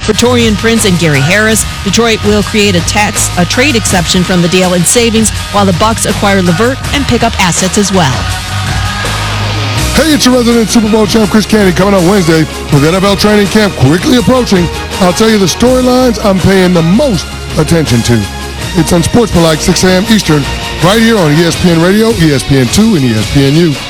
For Taurean Prince and Gary Harris, Detroit will create a trade exception from the deal in savings, while the Bucks acquire LeVert and pick up assets as well. Hey, it's your resident Super Bowl champ, Chris Canty, coming up Wednesday with NFL training camp quickly approaching. I'll tell you the storylines I'm paying the most attention to. It's on Sports for like 6 a.m. Eastern, right here on ESPN Radio, ESPN2, and ESPNU.